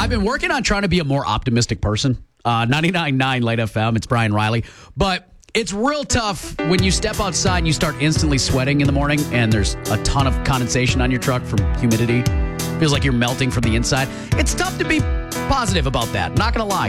I've been working on trying to be a more optimistic person. 99.9 Light FM, it's Brian Riley. But it's real tough when you step outside and you start instantly sweating in the morning and there's a ton of condensation on your truck from humidity. Feels like you're melting from the inside. It's tough to be positive about that, not going to lie.